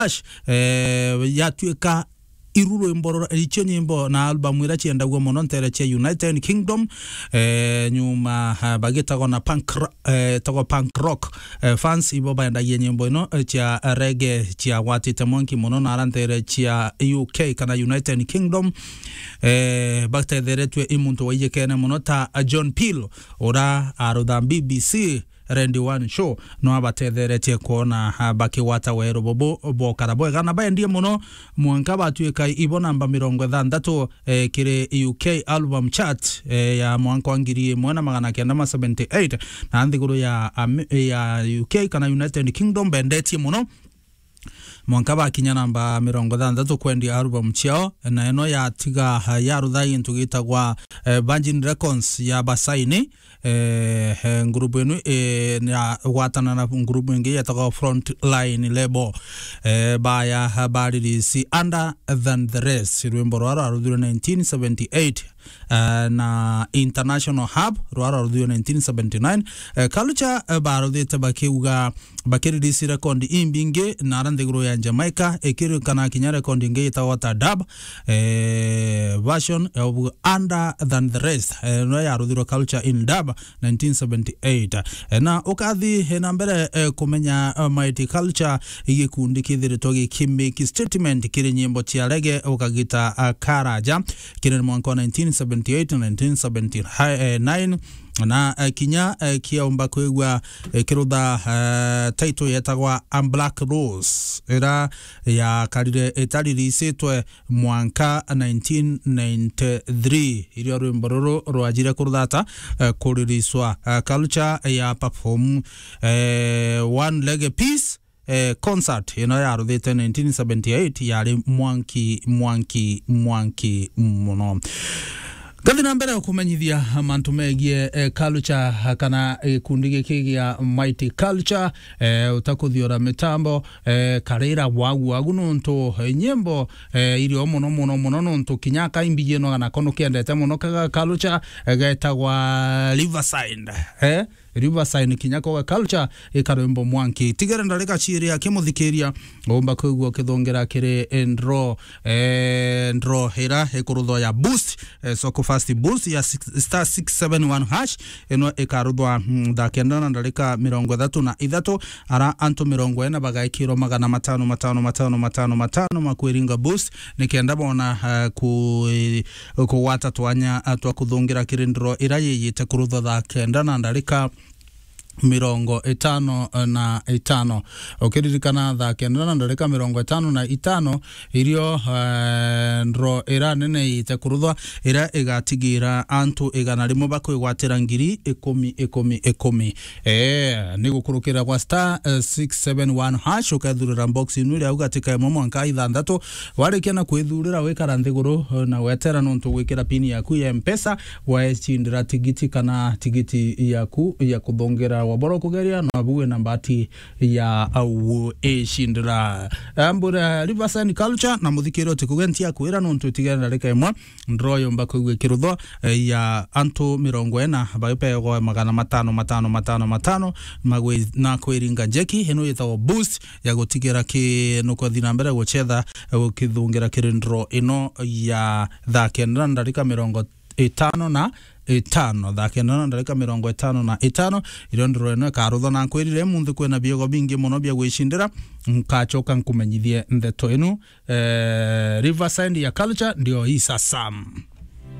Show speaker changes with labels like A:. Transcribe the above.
A: yatuika iruro imboro icho nyimbo na album ira chienda gwo mono ntere cha United Kingdom nyuma bagita na punk rock fans ibo baenda nyimbo ino cha reggae cha watite monkey mono na arantere cha UK kana United Kingdom bakta deretwe imuntu waje kene mono ta John Peel ora aruda BBC Randy One Show no abatetherete kuona baki wata wero bobo bokarabo kana baendie muno mwanka batuika ibo namba 60 kire UK album chart ya mwanka ngiri mwana magana kenda 78 na ndiguru ya UK kana United Kingdom bendeti muno mwanka bakinya namba 60 kwendi album chao na eno ya tiga ya rudai ntugita kwa Virgin Records ya basaini ngurubu enu na watana na ngurubu ingi yataka Frontline label baya habari si Under Than The Rest rwimbo rwaro arudhuru 1978 na International Hub rwaro arudhuru 1979 Culture barudhi tabaki uga bakiri disi rekondi imbinge na arandeguru ya Jamaica ekiru kana kinya rekondi inge itawata dub version of Under Than The Rest no ya arudhuru Culture in dub 1978 na ukadhi na mbere kumenya Mighty Culture igikundi kithiritogi kimiki statement kiri nyimbo cia reggae ukagita Karaja kiri mwaka 1978 na 1979 na kinya kiaomba kwigwa kirutha title yetagwa Black Rose era ya karire etariri setwe mwanka 1993 iri rwimbororo rwajire kuruthata kuririswa Culture ya perform one leg piece concert ya ruthite 1978 yari mwanki muno Gadina mbere kumenyithia mantu megie Culture kana kundige kigia Mighty Culture utakuthiora mitambo karira wagu nonto nyembo iri muno nonto kinyaka imbije no kana kono kiendete muno kaga Culture gaitagwa Riverside kinyako wa Culture ikarembo mwanki tigere ndareka chiria kimuthikiria omba kwigwa kithongera kire ndro hera ekurudho ya boost soko fast boost ya star 671 hash eno ekarudwa dakendana ndareka 33 ara anto 40 bagaikiro 555 makweringa boost nikenda bona ku wata twanya atwa kuthongera kire ndro iraye yite kurudho dakendana ndareka 55 ukiririkana thakendana ndareka 55 irio ndro era nene ite kuruthwa era igatigira antu igana rimo bakwigwatira ngiri 10 ni gukurukira kwa star 671 hash ukathurira box inuri ugatika mwanka 6 warikena kwithurira wikara nthiguru na wetera nontu gwikira pini yaku ya M-Pesa waechindira tigiti kana tigiti yaku ya kuthongera waboro kugeria na buwe nambati ya au shindra ambura Riverside Culture na muthikiro tikugentia kwira nontu tigera reka imwe ndroyo mbakwe kirutho ya anto 40 bayopego 555 magwe na kwiringa jeki heno yetawo boost ya gutigera ki nuko thina mbere guchetha ukithungira kirindro ino ya thakendana ndarika 55 thakendana ndarika 55 iro ndro eno karutho na kwirire mundu kwena biego bingi muno bya gwishindira nkachoka nkumenyithie ndeto enu Riverside ya Culture ndio hii sasa.